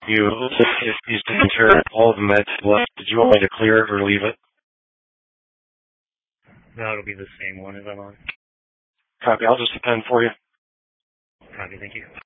You, if you enter all the meds left, did you want me to clear it or leave it? No, it'll be the same one as I'm on. Copy. I'll just append for you. Copy, thank you.